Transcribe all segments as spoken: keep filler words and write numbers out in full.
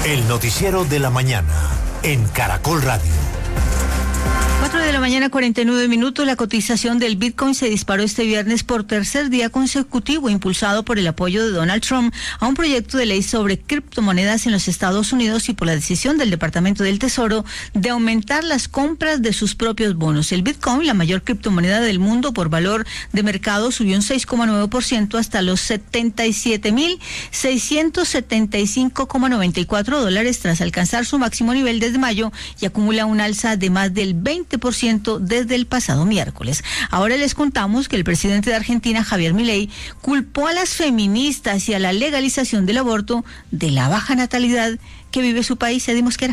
El noticiero de la mañana en Caracol Radio. cuatro de la mañana, cuarenta y nueve minutos. La cotización del Bitcoin se disparó este viernes por tercer día consecutivo, impulsado por el apoyo de Donald Trump a un proyecto de ley sobre criptomonedas en los Estados Unidos y por la decisión del Departamento del Tesoro de aumentar las compras de sus propios bonos. El Bitcoin, la mayor criptomoneda del mundo por valor de mercado, subió un seis coma nueve por ciento hasta los setenta y siete mil seiscientos setenta y cinco coma noventa y cuatro dólares tras alcanzar su máximo nivel desde mayo y acumula un alza de más del veinte por ciento desde el pasado miércoles. Ahora les contamos que el presidente de Argentina, Javier Milei, culpó a las feministas y a la legalización del aborto de la baja natalidad que vive su país. Eddie Mosquera.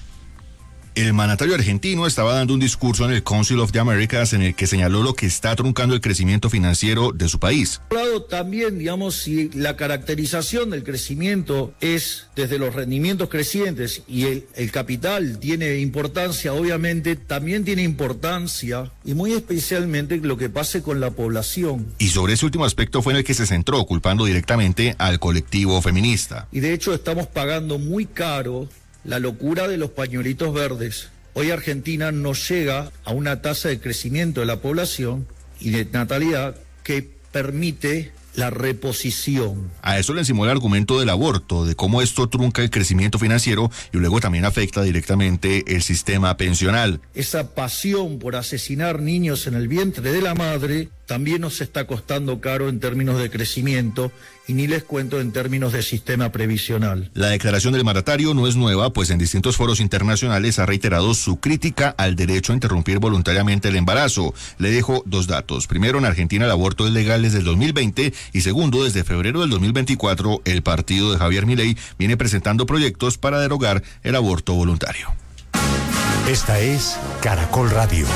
El mandatario argentino estaba dando un discurso en el Council of the Americas en el que señaló lo que está truncando el crecimiento financiero de su país. Por otro lado, también, digamos, si la caracterización del crecimiento es desde los rendimientos crecientes y el, el capital tiene importancia, obviamente también tiene importancia y muy especialmente lo que pase con la población. Y sobre ese último aspecto fue en el que se centró, culpando directamente al colectivo feminista. Y de hecho estamos pagando muy caro la locura de los pañuelitos verdes. Hoy Argentina no llega a una tasa de crecimiento de la población y de natalidad que permite la reposición. A eso le encimó el argumento del aborto, de cómo esto trunca el crecimiento financiero y luego también afecta directamente el sistema pensional. Esa pasión por asesinar niños en el vientre de la madre también nos está costando caro en términos de crecimiento y ni les cuento en términos de sistema previsional. La declaración del mandatario no es nueva, pues en distintos foros internacionales ha reiterado su crítica al derecho a interrumpir voluntariamente el embarazo. Le dejo dos datos. Primero, en Argentina el aborto es legal desde el dos mil veinte y segundo, desde febrero del dos mil veinticuatro el partido de Javier Milei viene presentando proyectos para derogar el aborto voluntario. Esta es Caracol Radio.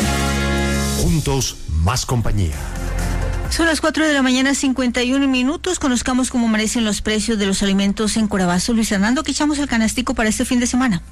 Juntos, más compañía. Son las cuatro de la mañana, cincuenta y uno minutos. Conozcamos cómo amanecen los precios de los alimentos en Corabazo. Luis Hernando, que echamos el canastico para este fin de semana.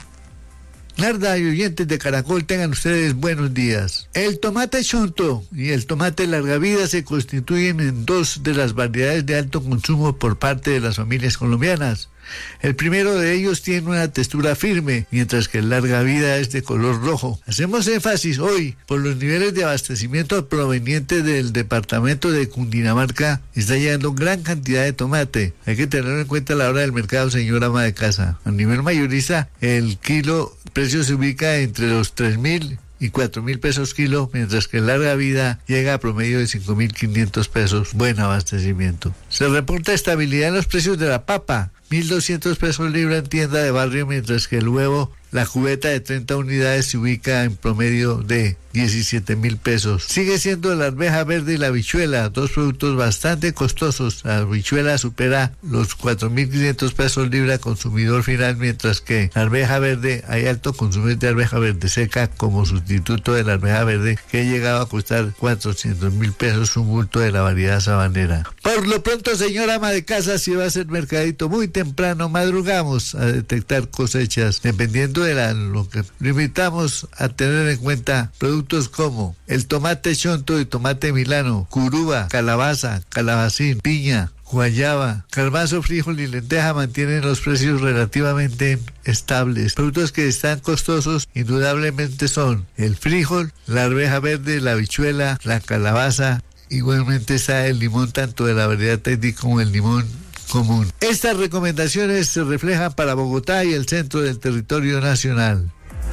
Narda y oyentes de Caracol, tengan ustedes buenos días. El tomate chonto y el tomate larga vida se constituyen en dos de las variedades de alto consumo por parte de las familias colombianas. El primero de ellos tiene una textura firme, mientras que el larga vida es de color rojo. Hacemos énfasis hoy por los niveles de abastecimiento provenientes del departamento de Cundinamarca. Está llegando gran cantidad de tomate. Hay que tenerlo en cuenta a la hora del mercado, señora ama de casa. A nivel mayorista, el kilo, el precio se ubica entre los tres mil y cuatro mil pesos kilo, mientras que en larga vida llega a promedio de cinco mil quinientos pesos. Buen abastecimiento. Se reporta estabilidad en los precios de la papa, mil doscientos pesos libra en tienda de barrio, mientras que el huevo, la cubeta de treinta unidades, se ubica en promedio de diecisiete mil pesos. Sigue siendo la arveja verde y la habichuela, dos productos bastante costosos. La habichuela supera los cuatro mil quinientos pesos libra consumidor final, mientras que la arveja verde, hay alto consumo de arveja verde seca como sustituto de la arveja verde, que ha llegado a costar cuatrocientos mil pesos un bulto de la variedad sabanera. Por lo pronto, señora ama de casa, si va a ser mercadito muy temprano, madrugamos a detectar cosechas, dependiendo de la, lo que lo invitamos a tener en cuenta productos como el tomate chonto y tomate milano, curuba, calabaza, calabacín, piña, guayaba, garbanzo, frijol y lenteja mantienen los precios relativamente estables. Productos que están costosos indudablemente son el frijol, la arveja verde, la habichuela, la calabaza. Igualmente está el limón, tanto de la variedad técnica como el limón común. Estas recomendaciones se reflejan para Bogotá y el centro del territorio nacional.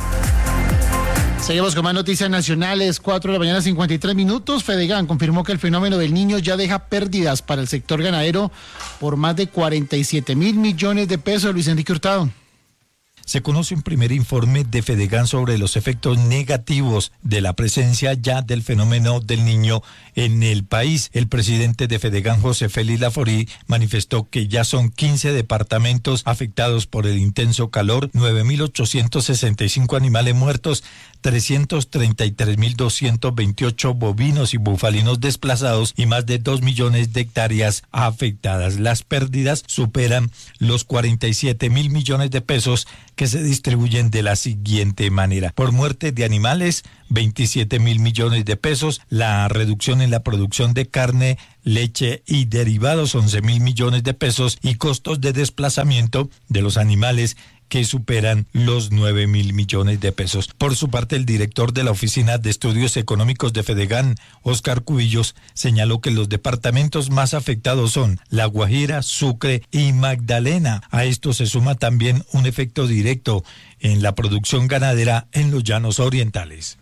Seguimos con más noticias nacionales. Cuatro de la mañana, cincuenta y tres minutos. Fedegan confirmó que el fenómeno del Niño ya deja pérdidas para el sector ganadero por más de cuarenta y siete mil millones de pesos. Luis Enrique Hurtado. Se conoce un primer informe de Fedegan sobre los efectos negativos de la presencia ya del fenómeno del Niño en el país. El presidente de Fedegan, José Félix Laforí, manifestó que ya son quince departamentos afectados por el intenso calor, nueve mil ochocientos sesenta y cinco animales muertos, trescientos treinta y tres mil doscientos veintiocho bovinos y bufalinos desplazados y más de dos millones de hectáreas afectadas. Las pérdidas superan los cuarenta y siete mil millones de pesos, que se distribuyen de la siguiente manera: por muerte de animales, veintisiete mil millones de pesos; la reducción en la producción de carne, leche y derivados once mil millones de pesos y costos de desplazamiento de los animales que superan los nueve mil millones de pesos. Por su parte, el director de la Oficina de Estudios Económicos de Fedegan, Óscar Cubillos, señaló que los departamentos más afectados son La Guajira, Sucre y Magdalena. A esto se suma también un efecto directo en la producción ganadera en los llanos orientales.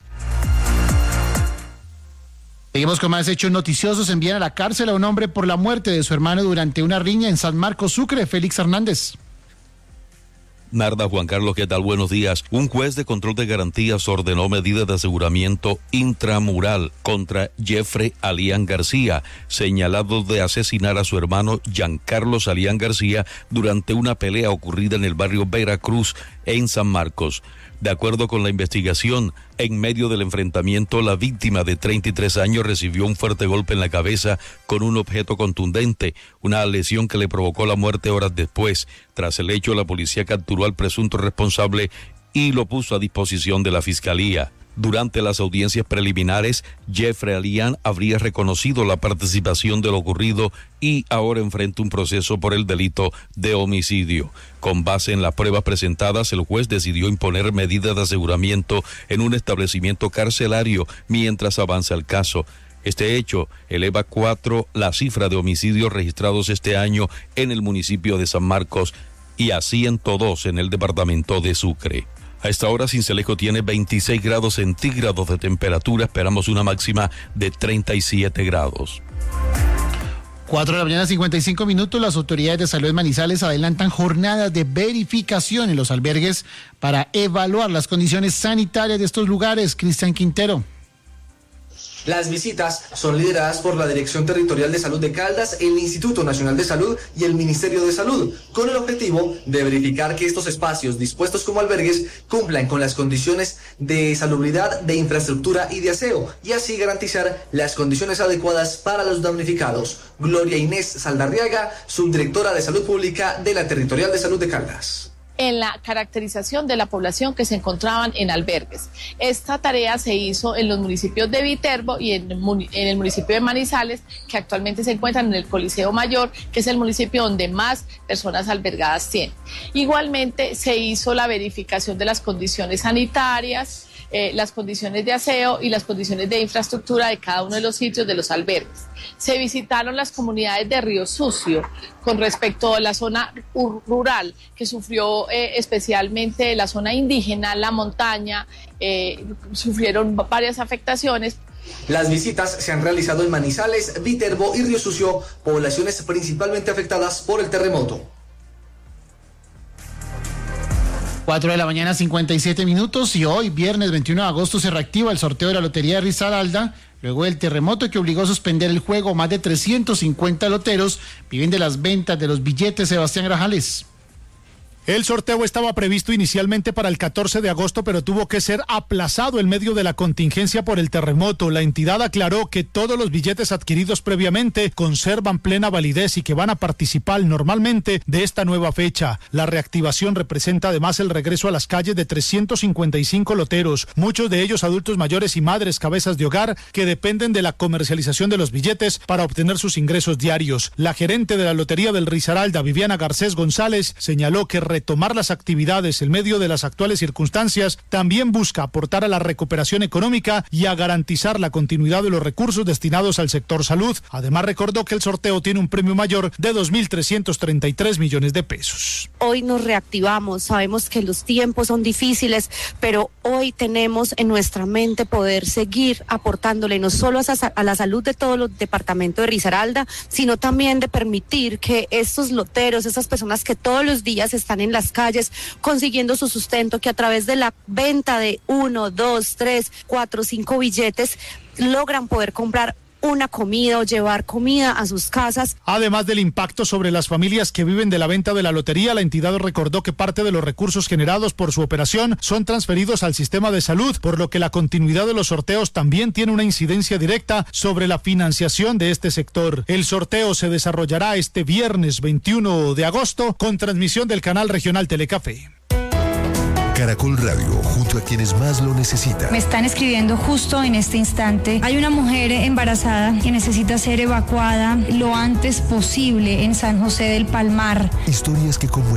Seguimos con más hechos noticiosos. Envían a la cárcel a un hombre por la muerte de su hermano durante una riña en San Marcos, Sucre. Félix Hernández. Narda, Juan Carlos, ¿qué tal? Buenos días. Un juez de control de garantías ordenó medidas de aseguramiento intramural contra Jeffrey Alián García, señalado de asesinar a su hermano Giancarlos Alián García durante una pelea ocurrida en el barrio Veracruz, en San Marcos. De acuerdo con la investigación, en medio del enfrentamiento, la víctima de treinta y tres años recibió un fuerte golpe en la cabeza con un objeto contundente, una lesión que le provocó la muerte horas después. Tras el hecho, la policía capturó al presunto responsable y lo puso a disposición de la fiscalía. Durante las audiencias preliminares, Jeffrey Alián habría reconocido la participación de lo ocurrido y ahora enfrenta un proceso por el delito de homicidio. Con base en las pruebas presentadas, el juez decidió imponer medidas de aseguramiento en un establecimiento carcelario mientras avanza el caso. Este hecho eleva a cuatro la cifra de homicidios registrados este año en el municipio de San Marcos y a ciento dos en el departamento de Sucre. A esta hora, Sincelejo tiene veintiséis grados centígrados de temperatura. Esperamos una máxima de treinta y siete grados. Cuatro de la mañana, cincuenta y cinco minutos. Las autoridades de salud de Manizales adelantan jornadas de verificación en los albergues para evaluar las condiciones sanitarias de estos lugares. Cristian Quintero. Las visitas son lideradas por la Dirección Territorial de Salud de Caldas, el Instituto Nacional de Salud y el Ministerio de Salud, con el objetivo de verificar que estos espacios dispuestos como albergues cumplan con las condiciones de salubridad, de infraestructura y de aseo, y así garantizar las condiciones adecuadas para los damnificados. Gloria Inés Saldarriaga, subdirectora de Salud Pública de la Territorial de Salud de Caldas. En la caracterización de la población que se encontraban en albergues. Esta tarea se hizo en los municipios de Viterbo y en, en el municipio de Manizales, que actualmente se encuentran en el Coliseo Mayor, que es el municipio donde más personas albergadas tienen. Igualmente se hizo la verificación de las condiciones sanitarias, Eh, las condiciones de aseo y las condiciones de infraestructura de cada uno de los sitios de los albergues. Se visitaron las comunidades de Río Sucio con respecto a la zona rural que sufrió eh, especialmente la zona indígena, la montaña, eh, sufrieron varias afectaciones. Las visitas se han realizado en Manizales, Viterbo y Río Sucio, poblaciones principalmente afectadas por el terremoto. Cuatro de la mañana, cincuenta y siete minutos, y hoy, viernes veintiuno de agosto, se reactiva el sorteo de la Lotería de Risaralda. Luego del terremoto que obligó a suspender el juego, más de trescientos cincuenta loteros viven de las ventas de los billetes. Sebastián Grajales. El sorteo estaba previsto inicialmente para el catorce de agosto, pero tuvo que ser aplazado en medio de la contingencia por el terremoto. La entidad aclaró que todos los billetes adquiridos previamente conservan plena validez y que van a participar normalmente de esta nueva fecha. La reactivación representa además el regreso a las calles de trescientos cincuenta y cinco loteros, muchos de ellos adultos mayores y madres cabezas de hogar que dependen de la comercialización de los billetes para obtener sus ingresos diarios. La gerente de la Lotería del Risaralda, Viviana Garcés González, señaló que retomar las actividades en medio de las actuales circunstancias también busca aportar a la recuperación económica y a garantizar la continuidad de los recursos destinados al sector salud. Además, recordó que el sorteo tiene un premio mayor de dos mil trescientos treinta y tres millones de pesos. Hoy nos reactivamos, sabemos que los tiempos son difíciles, pero hoy tenemos en nuestra mente poder seguir aportándole no solo a, a la salud de todo el departamento de Risaralda, sino también de permitir que estos loteros, esas personas que todos los días están en en las calles consiguiendo su sustento, que a través de la venta de uno, dos, tres, cuatro, cinco billetes logran poder comprar una comida o llevar comida a sus casas. Además del impacto sobre las familias que viven de la venta de la lotería, la entidad recordó que parte de los recursos generados por su operación son transferidos al sistema de salud, por lo que la continuidad de los sorteos también tiene una incidencia directa sobre la financiación de este sector. El sorteo se desarrollará este viernes veintiuno de agosto con transmisión del canal regional Telecafé. Caracol Radio, junto a quienes más lo necesitan. Me están escribiendo justo en este instante. Hay una mujer embarazada que necesita ser evacuada lo antes posible en San José del Palmar. Historias que conmueven.